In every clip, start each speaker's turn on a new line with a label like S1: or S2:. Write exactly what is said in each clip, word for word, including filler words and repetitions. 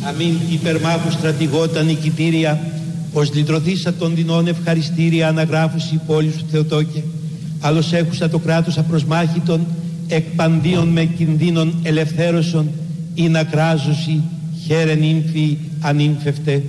S1: Αμήν υπερμάχου στρατηγότα νικητήρια, ως λυτρωθήσα των δεινών ευχαριστήρια αναγράφουση πόλη σου Θεοτόκε, άλλος έχουσα το κράτος απροσμάχητον, εκπαντίον με κινδύνων ελευθέρωσον, ή να κράζωση, χαίρεν ύμφη ανήμφευτε.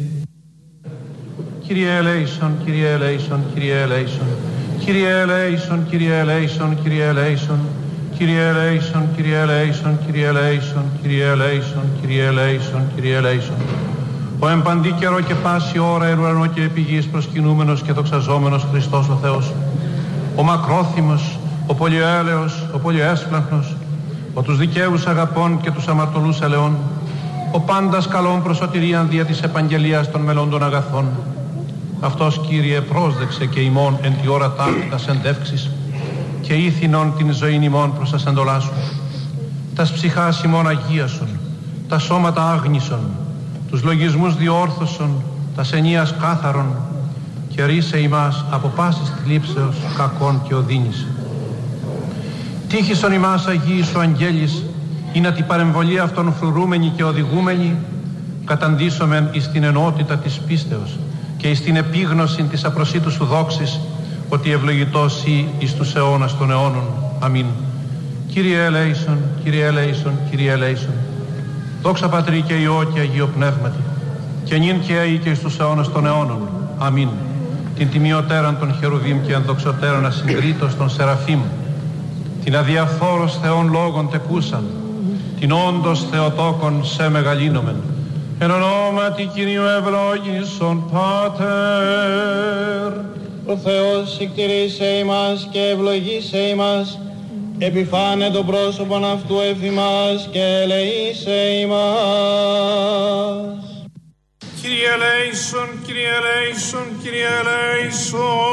S2: Kyrie eleison, Kyrie eleison, Kyrie eleison, Kyrie eleison, Kyrie eleison, Kyrie eleison, Kyrie eleison, Kyrie eleison, Kyrie eleison, Kyrie eleison, Kyrie eleison, Kyrie eleison. Ο εν παντή καιρό και πάση ώρα εν ουρανό και επί γης προσκυνούμενος και δοξαζόμενος Χριστός ο Θεός, ο μακρόθυμος, ο πολυέλεος, ο πολυέσπλαχνος, ο τους δικαίους αγαπών και τους αμαρτωλούς ελεών, ο πάντας καλών προς σωτηρίαν δια της επαγγελίας των μελλόντων αγαθών. Αυτός, Κύριε, πρόσδεξε και ημών εν τη ώρα ταύτητας εντεύξεις και ήθινον την ζωήν ημών προς τας εντολάς σου. Τας ψυχάς ημών αγίασον, τα σώματα άγνησον, τους λογισμούς διόρθωσον, τας ενίας κάθαρον και ρίσε ημάς από πάσης θλίψεως, κακών και οδύνης. Τύχησον ημάς Αγίοι σου αγγέλης, ή να την παρεμβολή αυτών φρουρούμενη και οδηγούμενη, καταντήσομεν εις την ενότητα της πίστεως και εις την επίγνωση της απροσίτου σου δόξης, ότι ευλογητός ή εις τους αιώνας των αιώνων. Αμήν. Κύριε ελέησον, Κύριε ελέησον, Κύριε ελέησον. Δόξα Πατρί και Υιό και Αγίο Πνεύματι, και νυν και αεί και εις τους αιώνας των αιώνων. Αμήν. Την τιμιωτέραν των χερουβίμ και ενδοξωτέραν ασυγκρίτως των Σεραφείμ, την αδιαφθόρος Θεών λόγων τεκούσαν, την όντως Θεοτόκον σε μεγαλύνομεν. Εν ονόματι Κυρίου ευλόγησον Πάτερ.
S3: Ο Θεός εκτηρήσε ημάς και ευλογήσε ημάς, επιφάνε το πρόσωπον αυτού εφημάς και ελεήσε ημάς.
S2: Κύριε ελέησον, Κύριε ελέησον, Κύριε ελέησον.